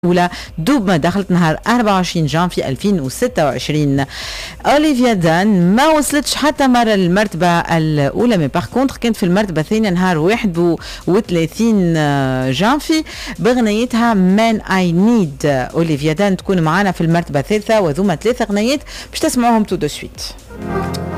الأولى دوب ما دخلت نهار 24 جانفي 2026. أوليفيا دان ما وصلتش حتى مرة للمرتبة الأولى، مي باغ كونتر كانت في المرتبة الثانية نهار 31 جانفي بغنيتها مان اي نيد. أوليفيا دان تكون معنا في المرتبة الثالثة، وذوما 3 غنيات باش تسمعوهم تو دو سويت.